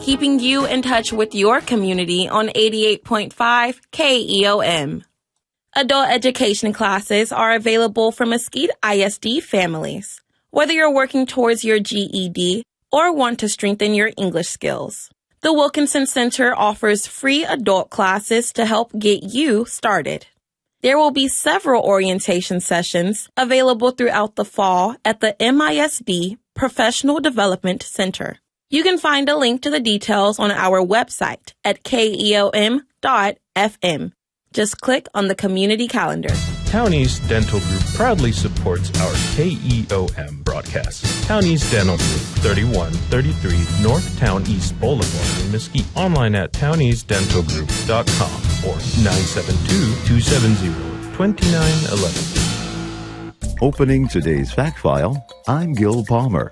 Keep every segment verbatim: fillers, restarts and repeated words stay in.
keeping you in touch with your community on eighty-eight point five K E O M. Adult education classes are available for Mesquite I S D families, whether you're working towards your G E D or want to strengthen your English skills. The Wilkinson Center offers free adult classes to help get you started. There will be several orientation sessions available throughout the fall at the M I S D Professional Development Center. You can find a link to the details on our website at K E O M dot F M. Just click on the community calendar. Townies Dental Group proudly supports our K E O M broadcast. Townies Dental Group, thirty-one thirty-three North Town East Boulevard in Mesquite. Online at townies dental group dot com or nine seven two, two seven zero, two nine one one. Opening today's fact file, I'm Gil Palmer.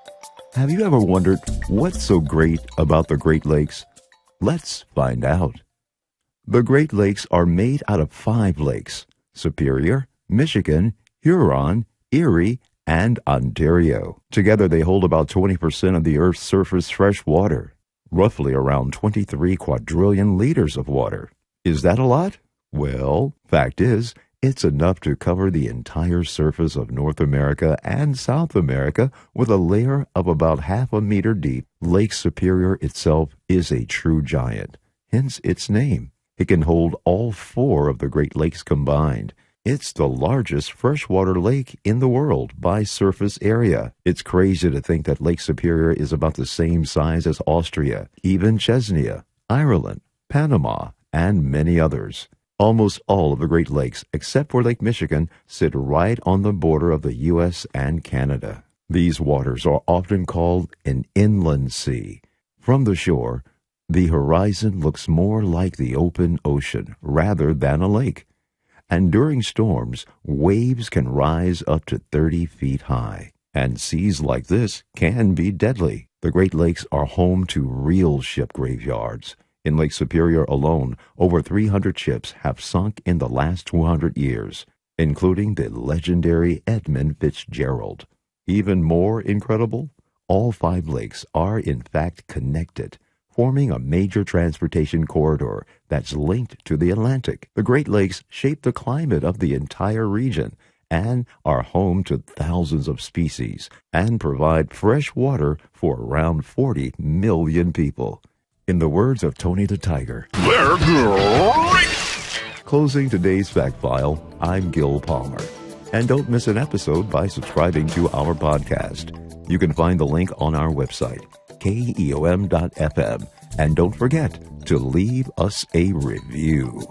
Have you ever wondered what's so great about the Great Lakes? Let's find out. The Great Lakes are made out of five lakes: Superior, Michigan, Huron, Erie, and Ontario. Together they hold about twenty percent of the Earth's surface fresh water, roughly around twenty-three quadrillion liters of water. Is that a lot? Well, fact is, it's enough to cover the entire surface of North America and South America with a layer of about half a meter deep. Lake Superior itself is a true giant, hence its name. It can hold all four of the Great Lakes combined. It's the largest freshwater lake in the world by surface area. It's crazy to think that Lake Superior is about the same size as Austria, even Chechnya, Ireland, Panama, and many others. Almost all of the Great Lakes, except for Lake Michigan, sit right on the border of the U S and Canada. These waters are often called an inland sea. From the shore, the horizon looks more like the open ocean rather than a lake. And during storms, waves can rise up to thirty feet high. And seas like this can be deadly. The Great Lakes are home to real ship graveyards. In Lake Superior alone, over three hundred ships have sunk in the last two hundred years, including the legendary Edmund Fitzgerald. Even more incredible, all five lakes are in fact connected, forming a major transportation corridor that's linked to the Atlantic. The Great Lakes shape the climate of the entire region and are home to thousands of species and provide fresh water for around forty million people. In the words of Tony the Tiger, they're great! Closing today's fact file, I'm Gil Palmer. And don't miss an episode by subscribing to our podcast. You can find the link on our website, K E O M dot F M. And don't forget to leave us a review.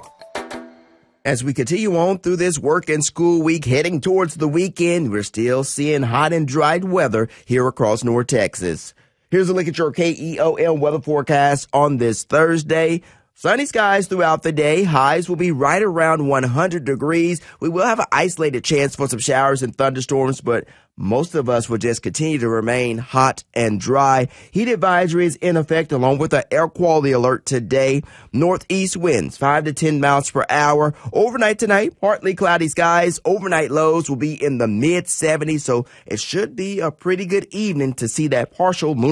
As we continue on through this work and school week, heading towards the weekend, we're still seeing hot and dry weather here across North Texas. Here's a look at your K E O M weather forecast on this Thursday. Sunny skies throughout the day. Highs will be right around one hundred degrees. We will have an isolated chance for some showers and thunderstorms, but most of us will just continue to remain hot and dry. Heat advisory is in effect along with an air quality alert today. Northeast winds five to ten miles per hour. Overnight tonight, partly cloudy skies. Overnight lows will be in the mid seventies, so it should be a pretty good evening to see that partial moon